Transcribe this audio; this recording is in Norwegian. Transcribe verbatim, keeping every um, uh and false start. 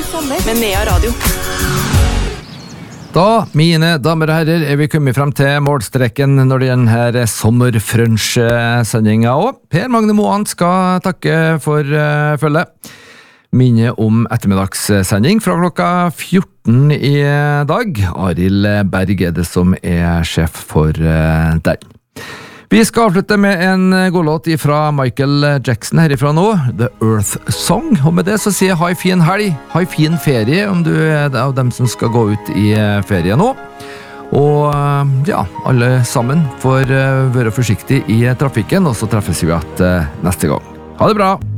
sommer med Nea Radio. Da, mine damer og herrer, er vi kommet frem til målstreken når det gjelder denne sommerfrunch-sendingen også. Per Magne Moan skal takke for uh, følget. Minne om ettermiddagssending fra klokka fjorten i dag. Arild Berg er det som er sjef for uh, den. Vi skal avslutte med en godlåt fra Michael Jackson herifra nå, The Earth Song, og med det så sier jeg ha en fin helg, ha en fin ferie om du er av dem som skal gå ut i ferie nå, og ja, alle sammen får være forsiktig i trafikken, og så treffes vi igjen neste gang. Ha det bra!